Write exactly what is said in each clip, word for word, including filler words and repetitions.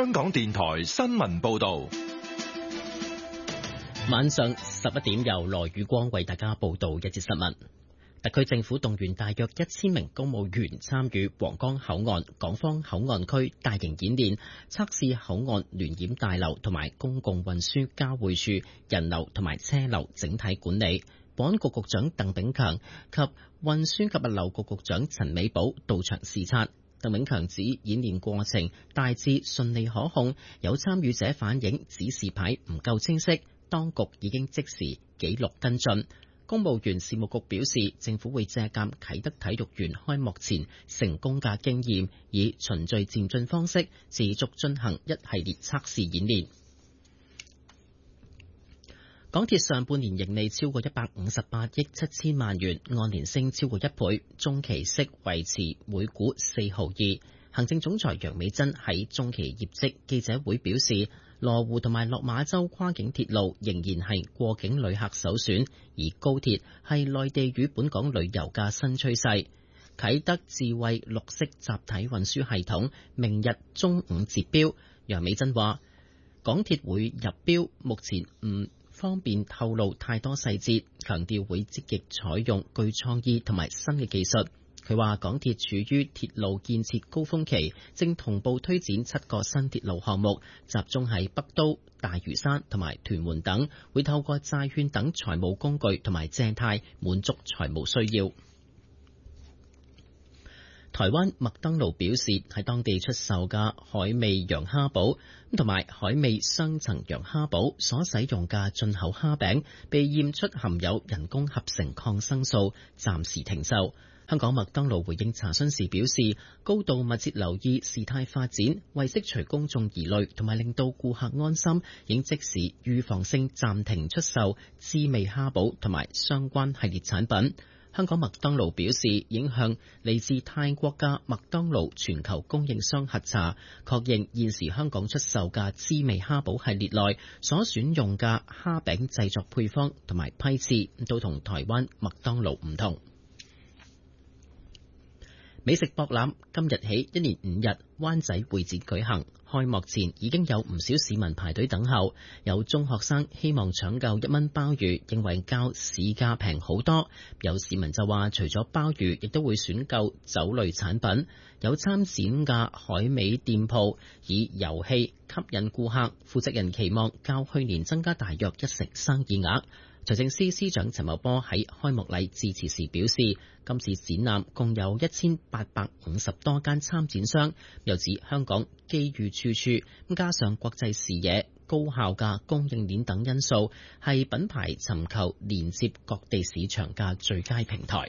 香港電台新聞報道。 晚上十一點，由羅宇光為大家報道一節新聞。特區政府動員大約一千名公務員參與皇崗口岸港方口岸區大型演練，測試口岸聯檢大樓同埋公共運輸交匯處人流同埋車流整體管理。保安局局長鄧炳強及運輸及物流局局長陳美寶到場視察。鄧炳強指演練過程大致順利可控，有參與者反映指示牌唔夠清晰，當局已經即時記錄跟進。公務員事務局表示，政府會借鑑啟德體育園開幕前成功嘅經驗，以循序漸進方式持續進行一系列測試演練。港鐵上半年盈利超過一百五十八億七千萬元，按年升超過一倍，中期息維持每股四毫二。行政總裁楊美珍喺中期業績記者會表示，羅湖同埋落馬洲跨境鐵路仍然係過境旅客首選，而高鐵係內地與本港旅遊嘅新趨勢。啟德智慧綠色集體運輸系統明日中午截標，楊美珍話港鐵會入標，目前唔方便透露太多細節，強調會積極採用具創意同埋新嘅技術。佢話港鐵處於鐵路建設高峰期，正同步推展七個新鐵路項目，集中喺北都、大嶼山同埋屯門等，會透過債券等財務工具同埋借貸滿足財務需要。台灣麥當勞表示，喺當地出售嘅海味洋蝦堡同埋海味雙層洋蝦堡所使用嘅進口蝦餅被驗出含有人工合成抗生素，暫時停售。香港麥當勞回應查詢時表示，高度密切留意事態發展，為釋除公眾疑慮同埋令到顧客安心，應即時預防性暫停出售滋味蝦堡同埋相關系列產品。香港麥當勞表示，已經向嚟自泰國嘅麥當勞全球供應商核查，確認現時香港出售嘅滋味蝦堡系列內所選用嘅蝦餅製作配方同埋批次都同台灣麥當勞唔同。美食博覽今日起一連五日灣仔會展舉行，開幕前已經有唔少市民排隊等候。有中學生希望搶購一蚊鮑魚，認為較市價平好多。有市民就話，除咗鮑魚，亦都會選購酒類產品。有參展嘅海味店鋪以遊戲吸引顧客，負責人期望較去年增加大約一成生意額。財政司司長陳茂波喺開幕禮致辭時表示，今次展覽共有一千八百五十多間參展商，又指香港機遇處處，加上國際視野、高效嘅供應鏈等因素，係品牌尋求連接各地市場嘅最佳平台。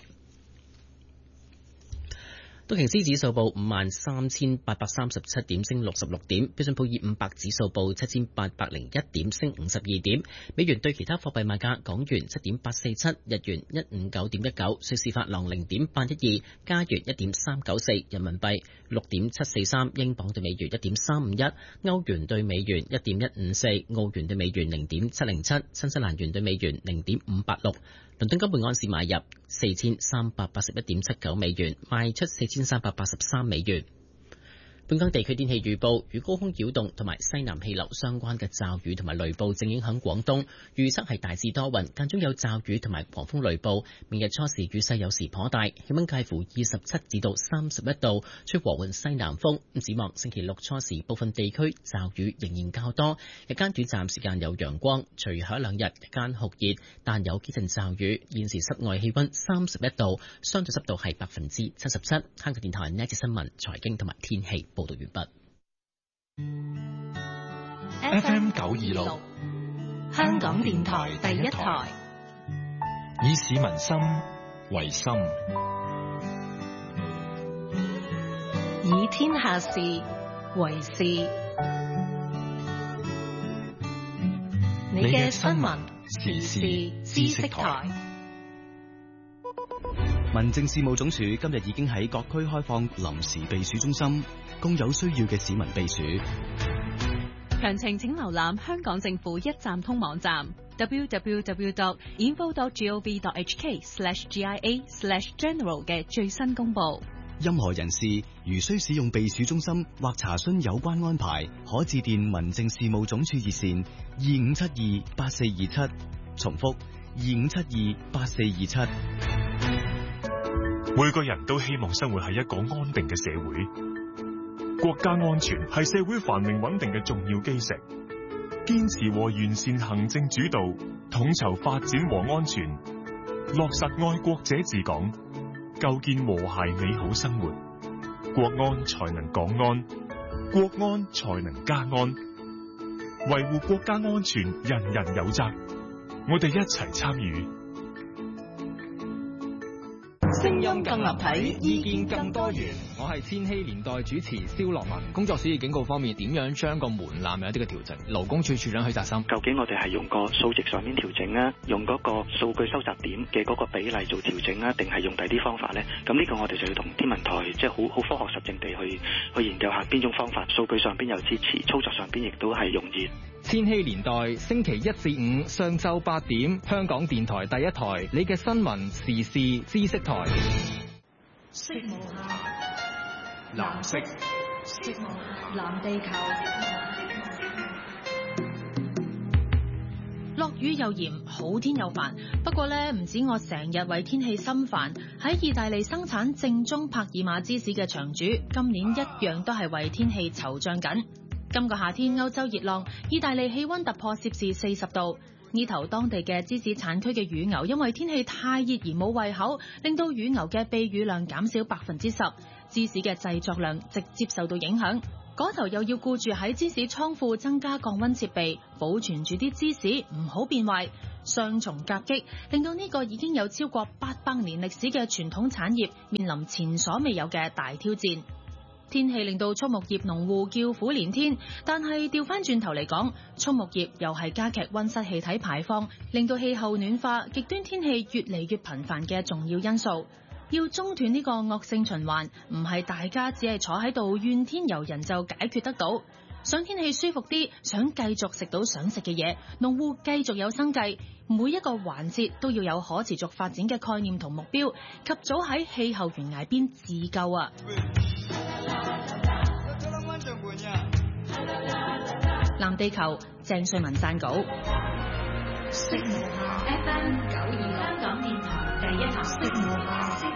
道瓊斯指數報五萬三千八百三十七點，升六十六點；標準普爾五百指數報七千八百零一點，升五十二點。美元對其他貨幣賣價：港元七點八四七，日元一五九點一九，瑞士法郎零點八一二，加元一點三九四，人民幣六點七四三，英鎊對美元一點三五一，歐元對美元一點一五四，澳元對美元零點七零七，新西蘭元對美元零點五八六。倫敦金每盎司買入四千三百八十一點七九美元，賣出四千三百八十三美元。本港地區天氣預報，與高空擾動同埋西南氣流相關嘅驟雨同埋雷暴正影響廣東，預測係大致多雲，間中有驟雨同埋狂風雷暴。明日初時雨勢有時頗大，氣溫介乎二十七至到三十一度，吹和緩西南風。展望星期六初時，部分地區驟雨仍然較多，日間短暫時間有陽光，隨後一兩日日間酷熱，但有幾陣驟雨。現時室外氣溫三十一度，相對濕度係百分之七十七。香港電台呢一節新聞、財經同埋天氣報道完畢。 F M 九二六， 香港電台第一台， 以市民心為心， 以天下事為事。你嘅新聞時事知識台。 民政事務總署今日已經喺各區開放臨時避暑中心，供有需要嘅市民避暑。 詳情請瀏覽香港政府一站通網站 double-u double-u double-u dot info dot gov dot h k slash G I A slash general 嘅最新公佈。 任何人士如需使用避暑中心或查詢有關安排，可致電民政事務總署熱線二五七二八四二七，重複二五七二八四二七。 每個人都希望生活喺一個安定嘅社會，國家安全係社會繁榮穩定嘅重要基石。堅持和完善行政主導，統籌發展和安全，落實愛國者治港，構建和諧美好生活，國安才能港安，國安才能家安。維護國家安全，人人有責，我哋一齊參與。 聲音更立體，意見更多元。 我係千禧年代主持蕭樂文。工作暑熱警告方面，點樣將個門檻有一啲嘅調整？勞工處處長許澤森， 究竟我哋係用個數值上面調整啊，用嗰個數據收集點嘅嗰個比例做調整啊，定係用第啲方法呢？咁呢個我哋就要同天文台即係好好科學實證地去去研究下邊種方法，數據上邊有支持，操作上邊亦都係容易。 千禧年代星期一至五上晝八點，香港電台第一台，你嘅新聞時事知識台。 色無限， 藍色， 色無限，藍地球。 落雨又嚴，好天又煩。不過呢，唔止我成日為天氣心煩，喺意大利生產正宗帕爾馬芝士嘅場主，今年一樣都係為天氣惆悵緊。今個夏天歐洲熱浪，意大利氣溫突破攝氏四十度。呢頭當地嘅芝士產區嘅乳牛因為天氣太熱而冇胃口，令到乳牛嘅泌乳量減少百分之十，芝士嘅製作量直接受到影響。嗰頭又要顧住喺芝士倉庫增加降溫設備，保存住啲芝士唔好變壞，雙重夾擊令到呢個已經有超過八百年歷史嘅傳統產業面臨前所未有嘅大挑戰。天氣令到畜牧業農戶叫苦連天，但係調翻轉頭嚟講，畜牧業又係加劇溫室氣體排放，令到氣候暖化、極端天氣越嚟越頻繁嘅重要因素。要中斷呢個惡性循環，唔係大家只係坐喺度怨天尤人就解決得到。想天氣舒服啲，想繼續食到想食嘅嘢，農戶繼續有生計，每一個環節都要有可持續發展嘅概念同目標，及早喺氣候懸崖邊自救啊！藍地球，鄭瑞文撰稿。 色無限 F M 九二香港電台第一台。色無限。